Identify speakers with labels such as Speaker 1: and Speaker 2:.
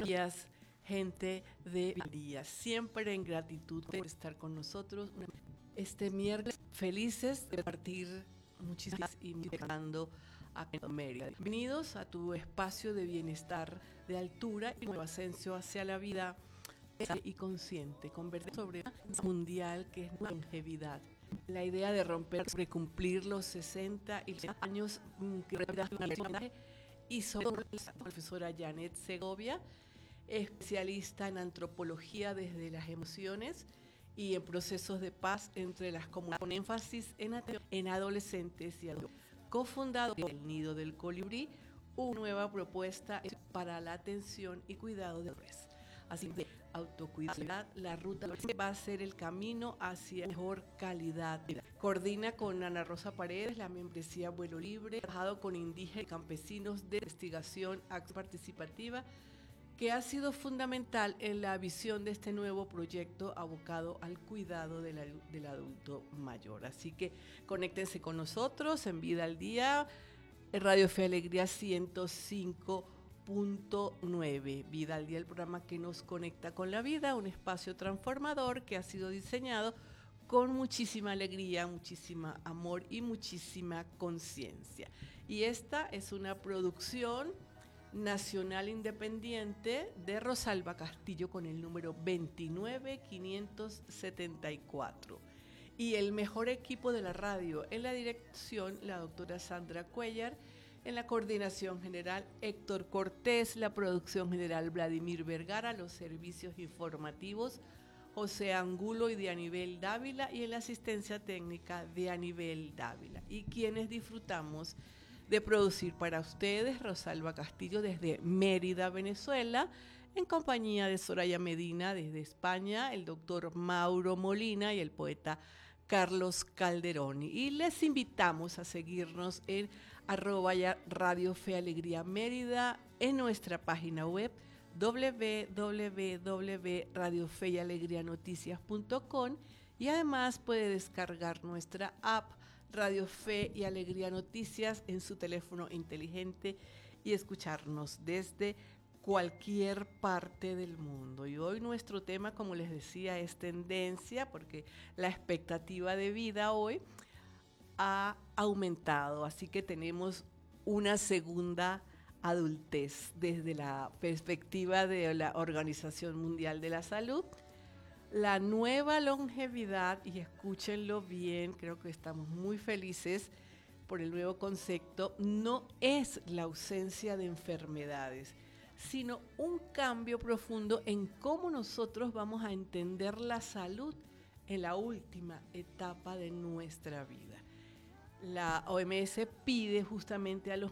Speaker 1: días, gente de día. Siempre en gratitud por estar con nosotros. Este miércoles, felices de partir muchísimas y mirando a Mérida. Bienvenidos a tu espacio de bienestar, de altura y nuevo ascenso hacia la vida y consciente. Conversar sobre un mundial que es longevidad. La idea de romper, sobre cumplir los 60 y los años y sobre la profesora Janet Segovia, especialista en antropología desde las emociones y en procesos de paz entre las comunidades, con énfasis en adolescentes y adultos. Cofundador del Nido del Colibrí, una nueva propuesta para la atención y cuidado de bebés. Así que autocuidado, la ruta va a ser el camino hacia mejor calidad. Coordina con Ana Rosa Paredes la membresía Vuelo Libre, trabajado con indígenas y campesinos de investigación participativa, que ha sido fundamental en la visión de este nuevo proyecto abocado al cuidado del adulto mayor. Así que conéctense con nosotros en Vida al Día, en Radio Fe Alegría 105.9. Vida al Día, el programa que nos conecta con la vida, un espacio transformador que ha sido diseñado con muchísima alegría, muchísima amor y muchísima conciencia. Y esta es una producción nacional independiente de Rosalba Castillo con el número 29574. Y el mejor equipo de la radio en la dirección, la doctora Sandra Cuellar, en la coordinación general Héctor Cortés, la producción general Vladimir Vergara, los servicios informativos José Angulo y de Anibel Dávila, y en la asistencia técnica de Anibel Dávila. Y quienes disfrutamos de producir para ustedes, Rosalba Castillo desde Mérida, Venezuela, en compañía de Soraya Medina desde España, el doctor Mauro Molina y el poeta Carlos Calderoni. Y les invitamos a seguirnos en @Radio Fe Alegría Mérida, en nuestra página web www.radiofeyalegrianoticias.com, y además puede descargar nuestra app Radio Fe y Alegría Noticias en su teléfono inteligente y escucharnos desde cualquier parte del mundo. Y hoy nuestro tema, como les decía, es tendencia, porque la expectativa de vida hoy ha aumentado, así que tenemos una segunda adultez desde la perspectiva de la Organización Mundial de la Salud. La nueva longevidad, y escúchenlo bien, creo que estamos muy felices por el nuevo concepto, no es la ausencia de enfermedades, sino un cambio profundo en cómo nosotros vamos a entender la salud en la última etapa de nuestra vida. La OMS pide justamente a los